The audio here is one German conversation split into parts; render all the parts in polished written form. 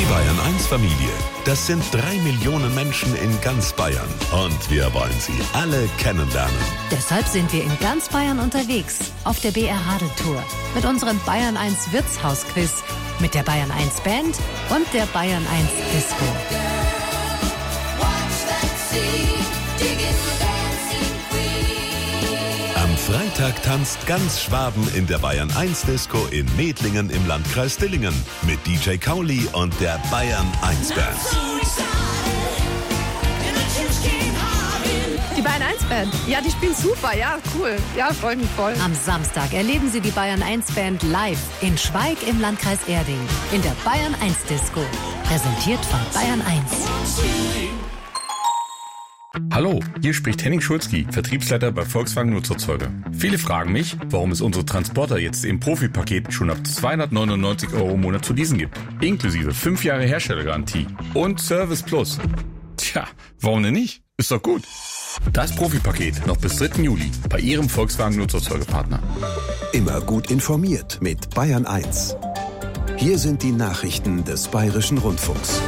Bayern-1-Familie, das sind 3 Millionen Menschen in ganz Bayern. Und wir wollen sie alle kennenlernen. Deshalb sind wir in ganz Bayern unterwegs, auf der BR-Radeltour. Mit unserem Bayern-1 Wirtshaus-Quiz, mit der Bayern-1 -Band und der Bayern-1-Disco. Am Freitag tanzt ganz Schwaben in der Bayern-1-Disco in Medlingen im Landkreis Dillingen mit DJ Kauli und der Bayern-1-Band. Die Bayern-1-Band, ja, die spielen super, ja, cool. Ja, freue mich voll. Am Samstag erleben Sie die Bayern-1-Band live in Schweig im Landkreis Erding in der Bayern-1-Disco. Präsentiert von Bayern-1. Hallo, hier spricht Henning Schulzki, Vertriebsleiter bei Volkswagen Nutzerzeuger. Viele fragen mich, warum es unsere Transporter jetzt im Profi-Paket schon ab 299 € im Monat zu leasen gibt. Inklusive 5 Jahre Herstellergarantie und Service Plus. Tja, warum denn nicht? Ist doch gut. Das Profi-Paket noch bis 3. Juli bei Ihrem Volkswagen Nutzerzeugerpartner. Immer gut informiert mit Bayern-1. Hier sind die Nachrichten des Bayerischen Rundfunks.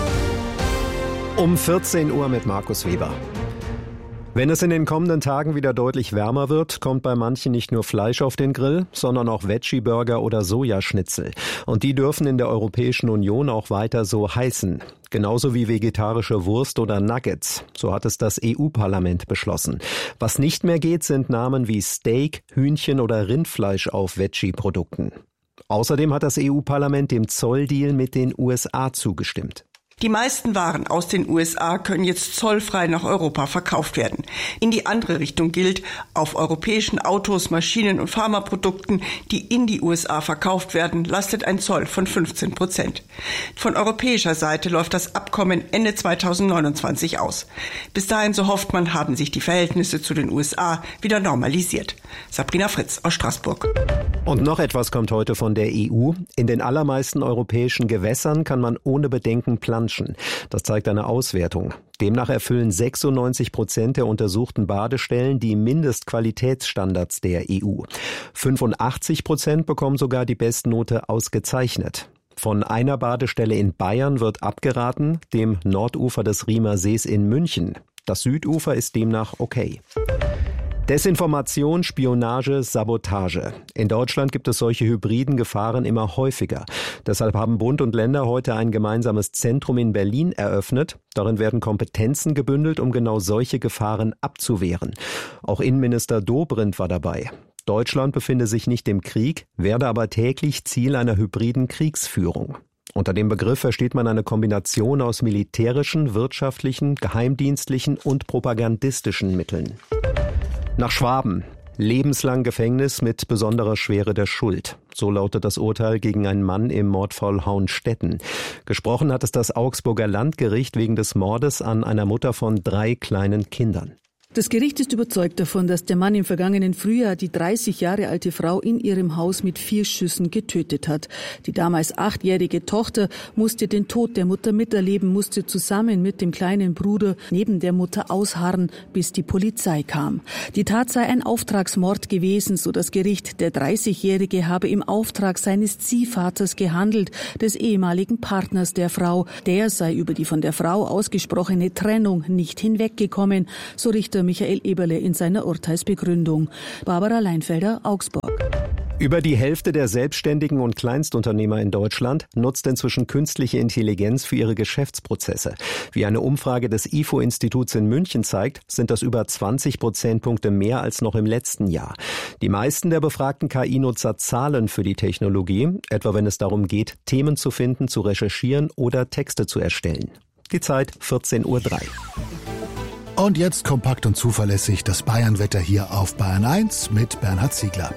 Um 14 Uhr mit Markus Weber. Wenn es in den kommenden Tagen wieder deutlich wärmer wird, kommt bei manchen nicht nur Fleisch auf den Grill, sondern auch Veggie-Burger oder Sojaschnitzel. Und die dürfen in der Europäischen Union auch weiter so heißen. Genauso wie vegetarische Wurst oder Nuggets. So hat es das EU-Parlament beschlossen. Was nicht mehr geht, sind Namen wie Steak, Hühnchen oder Rindfleisch auf Veggie-Produkten. Außerdem hat das EU-Parlament dem Zolldeal mit den USA zugestimmt. Die meisten Waren aus den USA können jetzt zollfrei nach Europa verkauft werden. In die andere Richtung gilt, auf europäischen Autos, Maschinen und Pharmaprodukten, die in die USA verkauft werden, lastet ein Zoll von 15%. Von europäischer Seite läuft das Abkommen Ende 2029 aus. Bis dahin, so hofft man, haben sich die Verhältnisse zu den USA wieder normalisiert. Sabrina Fritz aus Straßburg. Und noch etwas kommt heute von der EU. In den allermeisten europäischen Gewässern kann man ohne Bedenken planschen. Das zeigt eine Auswertung. Demnach erfüllen 96% der untersuchten Badestellen die Mindestqualitätsstandards der EU. 85% bekommen sogar die Bestnote ausgezeichnet. Von einer Badestelle in Bayern wird abgeraten, dem Nordufer des Riemer Sees in München. Das Südufer ist demnach okay. Desinformation, Spionage, Sabotage. In Deutschland gibt es solche hybriden Gefahren immer häufiger. Deshalb haben Bund und Länder heute ein gemeinsames Zentrum in Berlin eröffnet. Darin werden Kompetenzen gebündelt, um genau solche Gefahren abzuwehren. Auch Innenminister Dobrindt war dabei. Deutschland befinde sich nicht im Krieg, werde aber täglich Ziel einer hybriden Kriegsführung. Unter dem Begriff versteht man eine Kombination aus militärischen, wirtschaftlichen, geheimdienstlichen und propagandistischen Mitteln. Nach Schwaben. Lebenslang Gefängnis mit besonderer Schwere der Schuld. So lautet das Urteil gegen einen Mann im Mordfall Hauenstetten. Gesprochen hat es das Augsburger Landgericht wegen des Mordes an einer Mutter von 3 kleinen Kindern. Das Gericht ist überzeugt davon, dass der Mann im vergangenen Frühjahr die 30 Jahre alte Frau in ihrem Haus mit 4 Schüssen getötet hat. Die damals 8-jährige Tochter musste den Tod der Mutter miterleben, musste zusammen mit dem kleinen Bruder neben der Mutter ausharren, bis die Polizei kam. Die Tat sei ein Auftragsmord gewesen, so das Gericht. Der 30-Jährige habe im Auftrag seines Ziehvaters gehandelt, des ehemaligen Partners der Frau. Der sei über die von der Frau ausgesprochene Trennung nicht hinweggekommen, so Richter Michael Eberle in seiner Urteilsbegründung. Barbara Leinfelder, Augsburg. Über die Hälfte der Selbstständigen und Kleinstunternehmer in Deutschland nutzt inzwischen künstliche Intelligenz für ihre Geschäftsprozesse. Wie eine Umfrage des IFO-Instituts in München zeigt, sind das über 20 Prozentpunkte mehr als noch im letzten Jahr. Die meisten der befragten KI-Nutzer zahlen für die Technologie, etwa wenn es darum geht, Themen zu finden, zu recherchieren oder Texte zu erstellen. Die Zeit 14:03 Uhr. Und jetzt kompakt und zuverlässig das Bayern-Wetter hier auf Bayern 1 mit Bernhard Ziegler.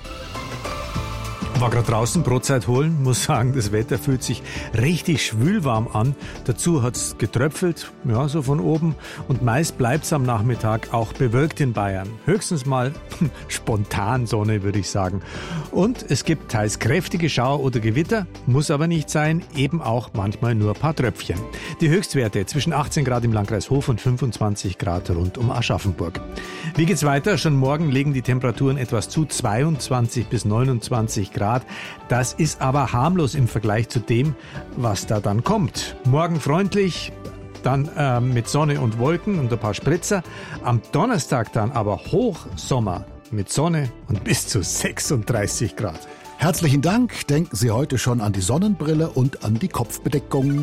War gerade draußen Brotzeit holen, muss sagen, das Wetter fühlt sich richtig schwülwarm an. Dazu hat's getröpfelt, ja, so von oben. Und meist bleibt's am Nachmittag auch bewölkt in Bayern. Höchstens mal spontan Sonne, würde ich sagen. Und es gibt teils kräftige Schauer oder Gewitter, muss aber nicht sein, eben auch manchmal nur ein paar Tröpfchen. Die Höchstwerte zwischen 18 Grad im Landkreis Hof und 25 Grad rund um Aschaffenburg. Wie geht's weiter? Schon morgen legen die Temperaturen etwas zu, 22 bis 29 Grad. Grad. Das ist aber harmlos im Vergleich zu dem, was da dann kommt. Morgen freundlich, dann mit Sonne und Wolken und ein paar Spritzer. Am Donnerstag dann aber Hochsommer mit Sonne und bis zu 36 Grad. Herzlichen Dank. Denken Sie heute schon an die Sonnenbrille und an die Kopfbedeckung.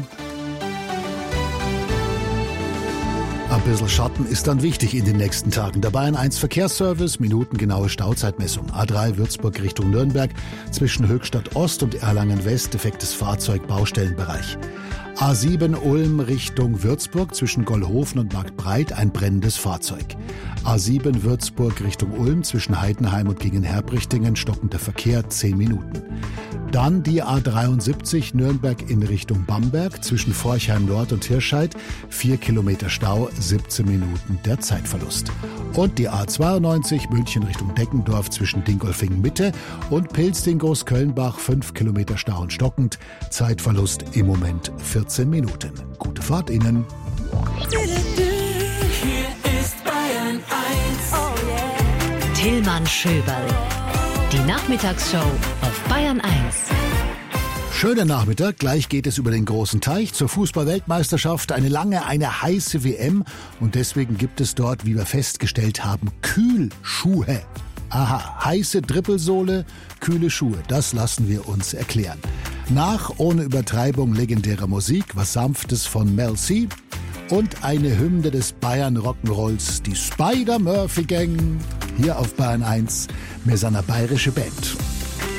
Ein bisschen Schatten ist dann wichtig in den nächsten Tagen. Der Bayern 1 Verkehrsservice, minutengenaue Stauzeitmessung. A3 Würzburg Richtung Nürnberg, zwischen Höchstadt Ost und Erlangen West, defektes Fahrzeug, Baustellenbereich. A7 Ulm Richtung Würzburg, zwischen Gollhofen und Marktbreit, ein brennendes Fahrzeug. A7 Würzburg Richtung Ulm, zwischen Heidenheim und Gegenherbrichtingen, stockender Verkehr, 10 Minuten. Dann die A73 Nürnberg in Richtung Bamberg, zwischen Forchheim Nord und Hirscheid, 4 Kilometer Stau, 17 Minuten der Zeitverlust. Und die A92 München Richtung Deckendorf, zwischen Dingolfing Mitte und Pilzding Großkölnbach, 5 Kilometer Stau und stockend, Zeitverlust im Moment 14 Minuten. Gute Fahrt Ihnen. Hier ist Bayern 1. Oh yeah. Tillmann Schöberl. Die Nachmittagsshow auf Bayern 1. Schöner Nachmittag, gleich geht es über den großen Teich zur Fußball-Weltmeisterschaft. Eine heiße WM und deswegen gibt es dort, wie wir festgestellt haben, Kühlschuhe. Aha, heiße Trippelsohle, kühle Schuhe, das lassen wir uns erklären. Nach, ohne Übertreibung, legendärer Musik, was Sanftes von Mel C. Und eine Hymne des Bayern Rock'n'Rolls, die Spider-Murphy Gang, hier auf Bayern 1, mit seiner bayerische Band.